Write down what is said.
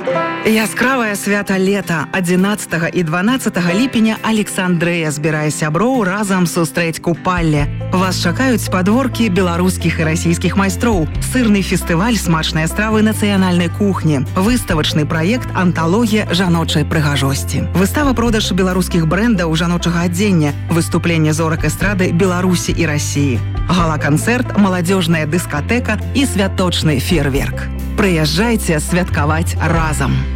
Яскравае свята лета 11 і 12 ліпеня Александрыя збірае сяброў разам сустрэць купалле. Вас чакаюць падворкі беларускіх і расійскіх майстроў, сырны фестываль смачныя стравы нацыянальнай кухні, выставачны праект «Анталогія жаночай прыгажосці». Выстава-продаж беларускіх брэндаў жаночага адзення, выступленне зорак эстрады Беларусі і Расіі, гала-канцэрт, маладзёжная дыскатэка і святочны феерверк. Прыязджайце святкаваць разам!